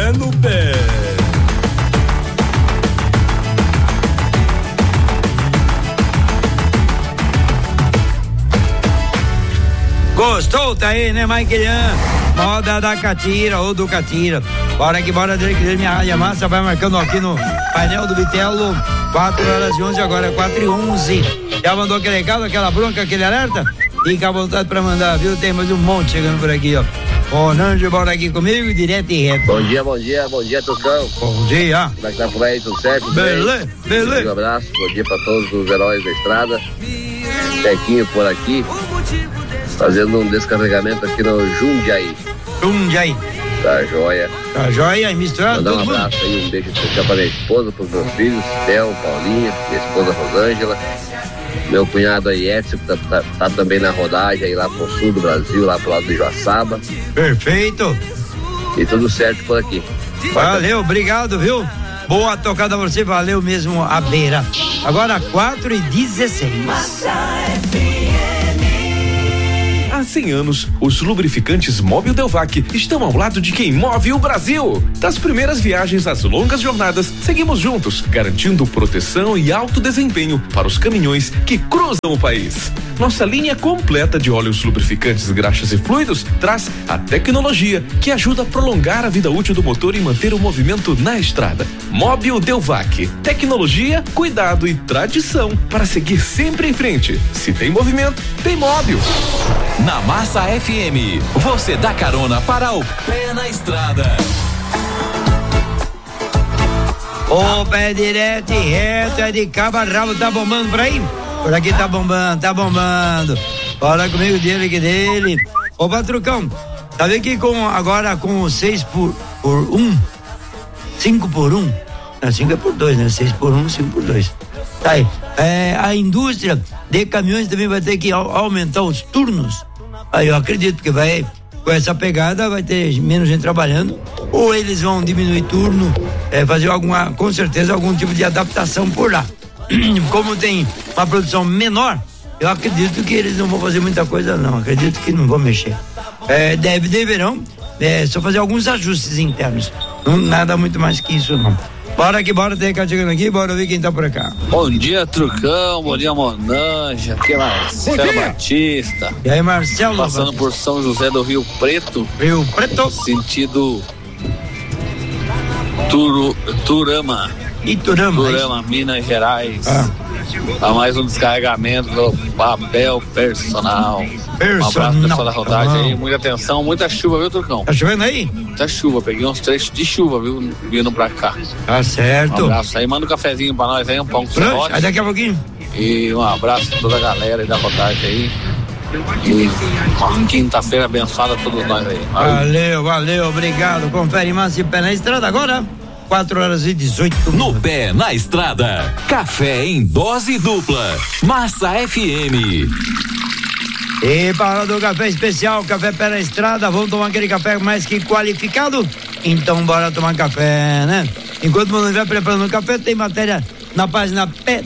é no pé. Gostou? Tá aí, né, Maicilian? Moda da Catira ou do Catira. Bora que bora dele, que minha rádio massa vai marcando aqui no painel do Bitelo. 4h11, agora é 4h11. Já mandou aquele recado, aquela bronca, aquele alerta? Fica à vontade pra mandar, viu? Tem mais um monte chegando por aqui, ó. Ô, Nanjo, bora aqui comigo, direto e reto. Bom dia, Tucão. Bom dia. Como é que tá por aí, tudo certo? Beleza. Um abraço, bom dia pra todos os heróis da estrada. Tequinho por aqui, fazendo um descarregamento aqui no Jundiaí. Tá joia. Tá joia, misturado. Mandar um abraço aí, um beijo especial pra minha esposa, pros meus filhos, Theo, Paulinha, minha esposa Rosângela, meu cunhado aí, Edson, que tá também na rodagem aí lá pro sul do Brasil, lá pro lado do Joaçaba. Perfeito. E tudo certo por aqui. Valeu, obrigado, viu? Boa tocada pra você, valeu mesmo a beira. Agora 4h16. Há 100 anos, os lubrificantes Mobil Delvac estão ao lado de quem move o Brasil. Das primeiras viagens às longas jornadas, seguimos juntos, garantindo proteção e alto desempenho para os caminhões que cruzam o país. Nossa linha completa de óleos lubrificantes, graxas e fluidos traz a tecnologia que ajuda a prolongar a vida útil do motor e manter o movimento na estrada. Mobil Delvac, tecnologia, cuidado e tradição para seguir sempre em frente. Se tem movimento, tem Mobil. Na Massa FM, você dá carona para o Pé na Estrada. O pé direto e reto, é de cabo a rabo, tá bombando por aí? Por aqui tá bombando. Bora comigo dele que dele. Ô, Patrucão, tá vendo que agora com o 6 por 1, 5 por 1, não, 5 é por 2, né? 6 por 1, 5 por 2. Tá aí. A indústria de caminhões também vai ter que aumentar os turnos. Aí eu acredito que com essa pegada vai ter menos gente trabalhando, ou eles vão diminuir turno, fazer com certeza algum tipo de adaptação por lá. Como tem uma produção menor, eu acredito que eles não vão fazer muita coisa não, acredito que não vão mexer. Deverão só fazer alguns ajustes internos, nada muito mais que isso não. Bora que bora, tem que chegando aqui, bora ver quem tá por cá. Bom dia, Trucão, bom dia, Monanja, aqui é Marcelo Batista. E aí, Marcelo? Passando por São José do Rio Preto. Sentido Turama, Minas Gerais. A mais um descarregamento do papel personal. Um abraço pessoal da rodagem aí, muita atenção, muita chuva, viu, Turcão? Tá chovendo aí? Muita chuva, peguei uns trechos de chuva, viu, vindo pra cá. Tá certo. Um abraço aí, manda um cafezinho pra nós aí, um pão com serrote. Aí daqui a pouquinho. E um abraço a toda a galera aí da rodagem aí. E uma quinta-feira abençoada a todos nós aí. Valeu, obrigado. Confere mais e pé na estrada agora. 4h18. No Pé na Estrada, café em dose dupla. Massa FM. E para do café especial, café pé na estrada, vamos tomar aquele café mais que qualificado? Então bora tomar café, né? Enquanto o mundo vai preparando o café, tem matéria na página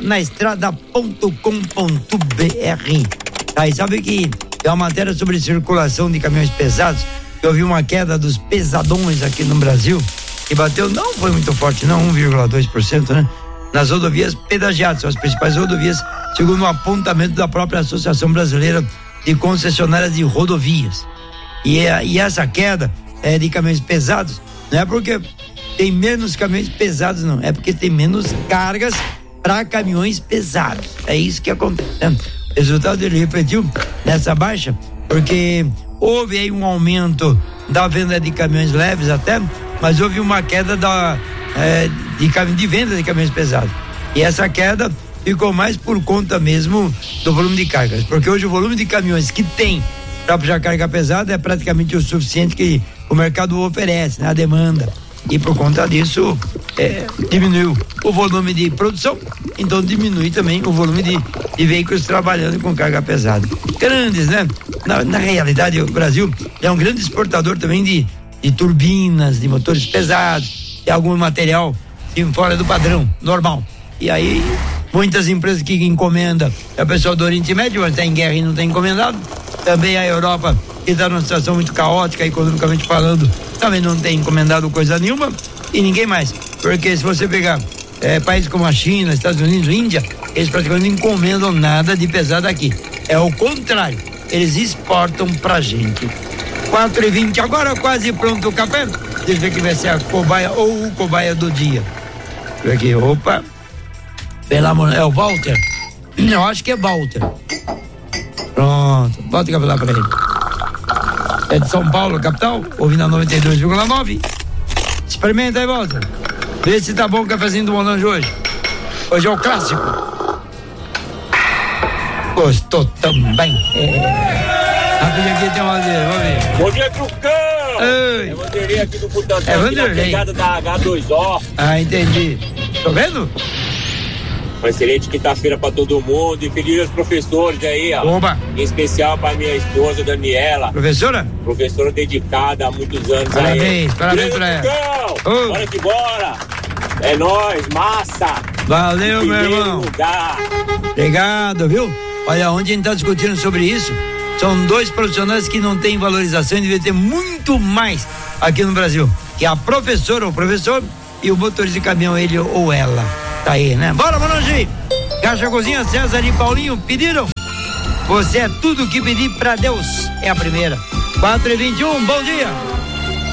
penaestrada.com.br. Aí sabe que é uma matéria sobre circulação de caminhões pesados, que houve uma queda dos pesadões aqui no Brasil, que bateu, não foi muito forte não, 1,2%, né? Nas rodovias pedagiadas, são as principais rodovias, segundo um apontamento da própria Associação Brasileira de Concessionárias de Rodovias. E essa queda de caminhões pesados não é porque tem menos caminhões pesados, não, é porque tem menos cargas para caminhões pesados. É isso que acontece, né? O resultado ele refletiu nessa baixa, porque houve aí um aumento da venda de caminhões leves até, mas houve uma queda de venda de caminhões pesados. E essa queda ficou mais por conta mesmo do volume de cargas, porque hoje o volume de caminhões que tem para puxar carga pesada é praticamente o suficiente que o mercado oferece, né? A demanda. E por conta disso diminuiu o volume de produção, então diminui também o volume de veículos trabalhando com carga pesada. Grandes, né? Na realidade, o Brasil é um grande exportador também de turbinas, de motores pesados, de algum material fora do padrão normal. E aí, muitas empresas que encomendam é o pessoal do Oriente Médio, mas está em guerra e não tem encomendado. Também a Europa, que está numa situação muito caótica, economicamente falando, também não tem encomendado coisa nenhuma e ninguém mais. Porque se você pegar países como a China, Estados Unidos, Índia, eles praticamente não encomendam nada de pesado aqui. É o contrário, eles exportam pra gente. 4h20, agora quase pronto o café. Deixa eu ver que vai ser a cobaia ou o cobaia do dia. Aqui, opa. Pelo amor, é o Walter? Eu acho que é Walter. Pronto, bota o café lá pra ele. É de São Paulo, capital, ouvindo a 92,9. Experimenta aí, Walter. Vê se tá bom o cafezinho do Monange hoje. Hoje é o clássico. Gostou também. Rapidinho aqui tem uma dele, vamos ver. Bom dia, Trucão! Ei. É Vanderlei aqui do Butantã, É Vanderlei. pegada da H2O. Ah, entendi. Tô vendo? Uma excelente quinta-feira pra todo mundo e feliz aos professores aí, ó. Oba! Em especial pra minha esposa, Daniela. Professora? Professora dedicada há muitos anos Parabéns, aí. parabéns pra ela. Trucão! Bora que bora! É nóis, massa! Valeu, meu irmão. Lugar. Obrigado, viu? Olha, onde a gente tá discutindo sobre isso, são dois profissionais que não têm valorização e devem ter muito mais aqui no Brasil, que é a professora ou professor e o motorista de caminhão, ele ou ela. Tá aí, né? Bora, Monange! Caixa Cozinha, César e Paulinho pediram. Você é tudo que pedir pra Deus. É a primeira. 4h21, bom dia!